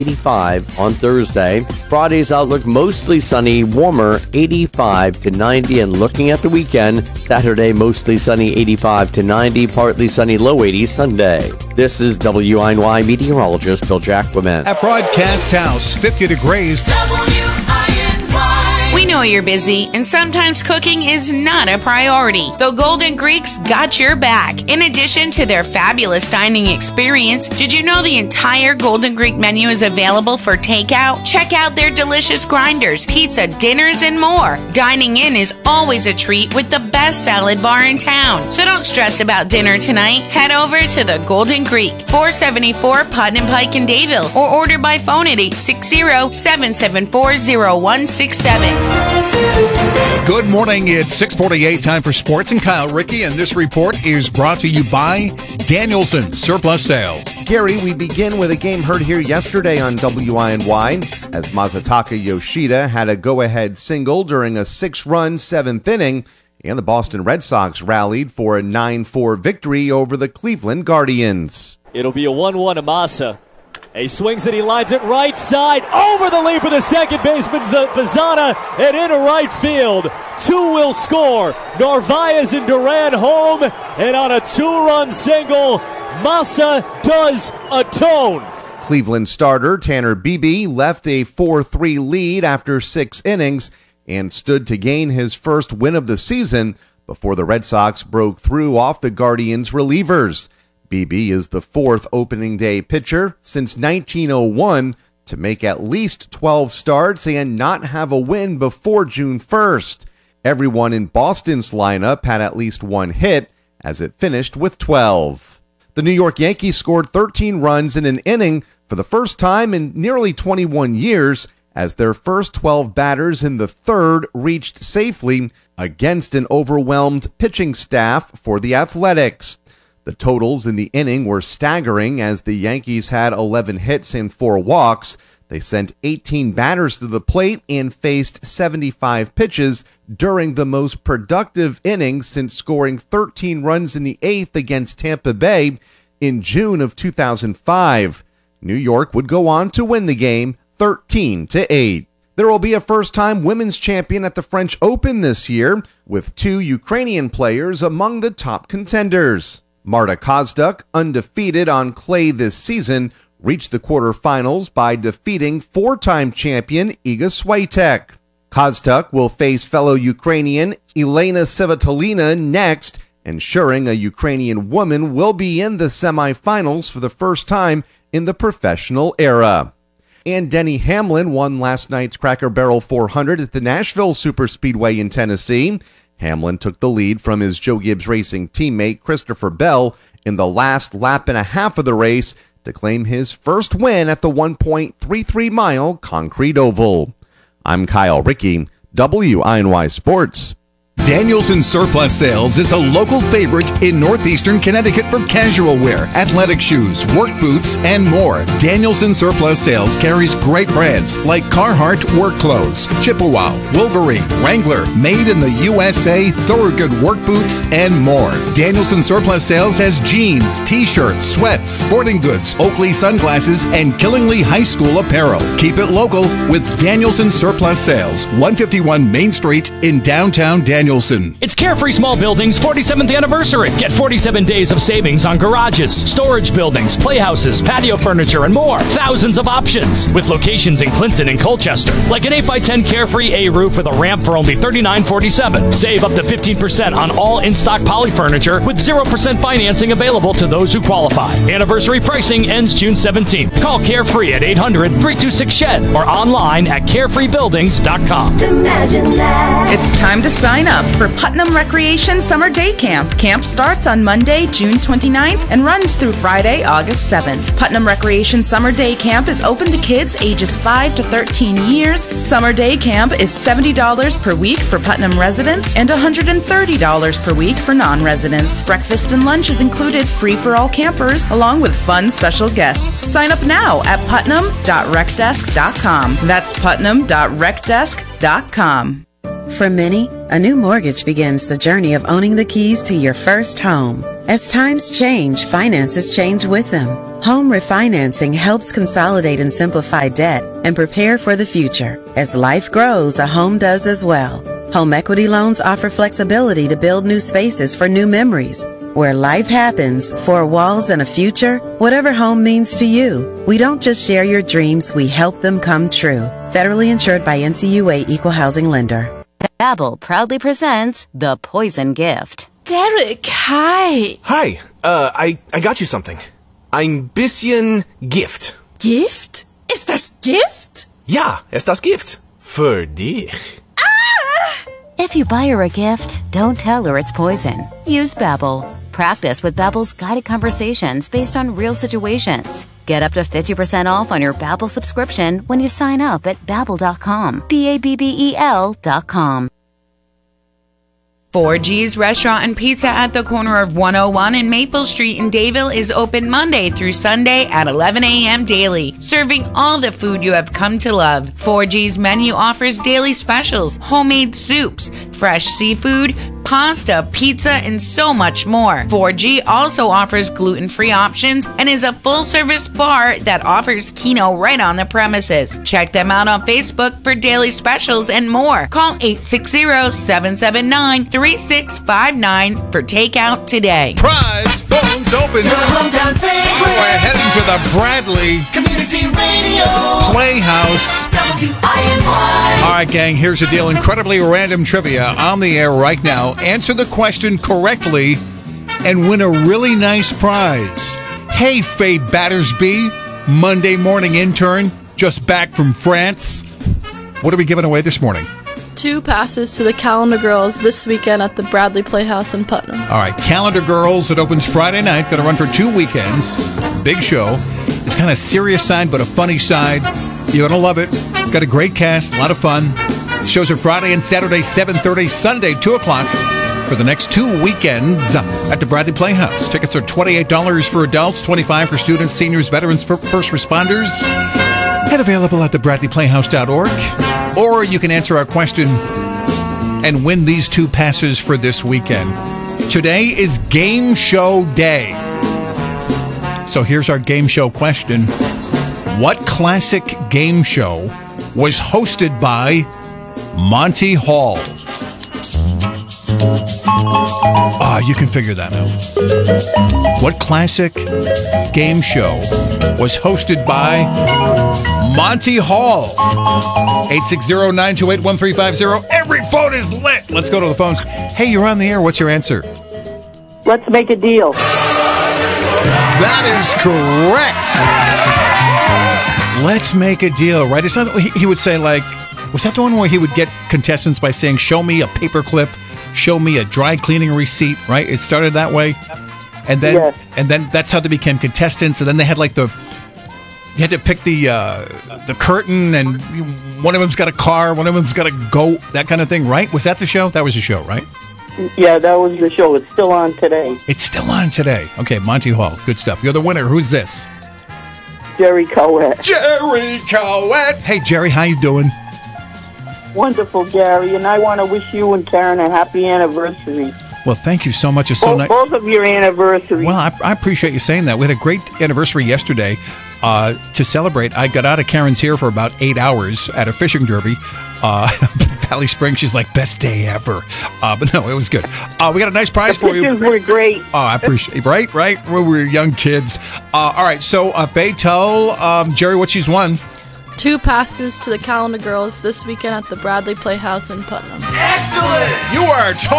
85 on Thursday. Friday's outlook mostly sunny, warmer 85 to 90. And looking at the weekend, Saturday mostly sunny 85 to 90, partly sunny low 80s Sunday. This is WINY meteorologist Bill Jacquemin. At Broadcast House, 50 degrees. We know you're busy, and sometimes cooking is not a priority. The Golden Greeks got your back. In addition to their fabulous dining experience, did you know the entire Golden Greek menu is available for takeout? Check out their delicious grinders, pizza, dinners, and more. Dining in is always a treat with the best salad bar in town. So don't stress about dinner tonight. Head over to the Golden Greek, 474 Putnam Pike in Dayville, or order by phone at 860-774-0167. Good morning. It's 6:48, time for sports, and Kyle Rickey, and this report is brought to you by Danielson Surplus Sales. Gary, we begin with a game heard here yesterday on WINY as Masataka Yoshida had a go-ahead single during a 6-run 7th inning, and the Boston Red Sox rallied for a 9-4 victory over the Cleveland Guardians. It'll be a 1-1 to Massa. He swings it, he lines it right side, over the leap of the second baseman, Bazana, and into right field. 2 will score. Narvaez and Duran home, and on a 2-run single, Massa does atone. Cleveland starter Tanner Beebe left a 4-3 lead after 6 innings and stood to gain his first win of the season before the Red Sox broke through off the Guardians' relievers. Beebe is the 4th opening day pitcher since 1901 to make at least 12 starts and not have a win before June 1st. Everyone in Boston's lineup had at least 1 hit, as it finished with 12. The New York Yankees scored 13 runs in an inning for the first time in nearly 21 years, as their first 12 batters in the 3rd reached safely against an overwhelmed pitching staff for the Athletics. The totals in the inning were staggering as the Yankees had 11 hits and 4 walks. They sent 18 batters to the plate and faced 75 pitches during the most productive innings since scoring 13 runs in the 8th against Tampa Bay in June of 2005. New York would go on to win the game 13-8. There will be a first-time women's champion at the French Open this year, with 2 Ukrainian players among the top contenders. Marta Kozduk, undefeated on clay this season, reached the quarterfinals by defeating 4-time champion Iga Swiatek. Kozduk will face fellow Ukrainian Elena Svitolina next, ensuring a Ukrainian woman will be in the semifinals for the first time in the professional era. And Denny Hamlin won last night's Cracker Barrel 400 at the Nashville Superspeedway in Tennessee. Hamlin took the lead from his Joe Gibbs Racing teammate Christopher Bell in the last lap and a half of the race to claim his first win at the 1.33-mile concrete oval. I'm Kyle Rickey, WINY Sports. Danielson Surplus Sales is a local favorite in northeastern Connecticut for casual wear, athletic shoes, work boots, and more. Danielson Surplus Sales carries great brands like Carhartt work clothes, Chippewa, Wolverine, Wrangler, made in the USA, Thorogood work boots, and more. Danielson Surplus Sales has jeans, t-shirts, sweats, sporting goods, Oakley sunglasses, and Killingly High School apparel. Keep it local with Danielson Surplus Sales, 151 Main Street in downtown Danielson. It's Carefree Small Buildings' 47th anniversary. Get 47 days of savings on garages, storage buildings, playhouses, patio furniture, and more. Thousands of options with locations in Clinton and Colchester, like an 8x10 Carefree A roof with a ramp for only $39.47. Save up to 15% on all in-stock poly furniture with 0% financing available to those who qualify. Anniversary pricing ends June 17th. Call Carefree at 800-326-SHED or online at carefreebuildings.com. Imagine that. It's time to sign up for Putnam Recreation Summer Day Camp. Camp starts on Monday, June 29th and runs through Friday, August 7th. Putnam Recreation Summer Day Camp is open to kids ages 5 to 13 years. Summer Day Camp is $70 per week for Putnam residents and $130 per week for non-residents. Breakfast and lunch is included, free for all campers, along with fun special guests. Sign up now at putnam.recdesk.com. That's putnam.recdesk.com. For many, a new mortgage begins the journey of owning the keys to your first home. As times change, finances change with them. Home refinancing helps consolidate and simplify debt and prepare for the future. As life grows, a home does as well. Home equity loans offer flexibility to build new spaces for new memories. Where life happens, 4 walls and a future, whatever home means to you. We don't just share your dreams, we help them come true. Federally insured by NCUA Equal Housing Lender. Babbel proudly presents The Poison Gift. Derek, hi. Hi, I got you something. Ein bisschen Gift. Gift? Ist das Gift? Ja, ist das Gift. Für dich. If you buy her a gift, don't tell her it's poison. Use Babbel. Practice with Babbel's guided conversations based on real situations. Get up to 50% off on your Babbel subscription when you sign up at Babbel.com. Babbel.com. 4G's Restaurant and Pizza at the corner of 101 and Maple Street in Dayville is open Monday through Sunday at 11 a.m. daily, serving all the food you have come to love. 4G's menu offers daily specials, homemade soups, fresh seafood, pasta, pizza, and so much more. 4G also offers gluten-free options and is a full-service bar that offers Keno right on the premises. Check them out on Facebook for daily specials and more. Call 860-779-3659 for takeout today. Prize phones open. Your hometown favorite. We're heading to the Bradley Community Radio Playhouse. WINY. All right, gang, here's the deal. Incredibly random trivia on the air right now. Answer the question correctly and win a really nice prize. Hey, Faye Battersby, Monday morning intern, just back from France. What are we giving away this morning? 2 passes to the Calendar Girls this weekend at the Bradley Playhouse in Putnam. All right, Calendar Girls, it opens Friday night. Going to run for 2 weekends. Big show. It's kind of serious side, but a funny side. You're going to love it. Got a great cast, a lot of fun. Shows are Friday and Saturday, 7:30, Sunday, 2 o'clock for the next 2 weekends at the Bradley Playhouse. Tickets are $28 for adults, $25 for students, seniors, veterans, first responders. And available at thebradleyplayhouse.org. Or you can answer our question and win these 2 passes for this weekend. Today is Game Show Day. So here's our game show question. What classic game show was hosted by Monty Hall? You can figure that out. What classic game show was hosted by Monty Hall? 860-928-1350. Every phone is lit. Let's go to the phones. Hey, you're on the air. What's your answer? Let's make a deal. That is correct. Let's make a deal, right? It's not, he would say, like, was that the one where he would get contestants by saying, show me a paperclip, show me a dry cleaning receipt, right? It started that way. And then, yes. And then that's how they became contestants. And then they had like you had to pick the curtain, and one of them's got a car, one of them's got a goat, that kind of thing, right? Was that the show? That was the show, right? Yeah, that was the show. It's still on today. It's still on today. Okay, Monty Hall. Good stuff. You're the winner. Who's this? Jerry Cowett. Jerry Cowett. Hey, Jerry, how you doing? Wonderful, Gary, and I want to wish you and Karen a happy anniversary. Well, thank you so much. It's so nice. Both of your anniversaries. Well, I appreciate you saying that. We had a great anniversary yesterday. To celebrate, I got out of Karen's here for about 8 hours at a fishing derby. Valley Springs, she's like, best day ever. But no, it was good. We got a nice prize for you. The pictures were great. Oh, I appreciate it. Right? When we were young kids. All right, so Faye, tell Jerry what she's won. 2 passes to the Calendar Girls this weekend at the Bradley Playhouse in Putnam. Excellent! You are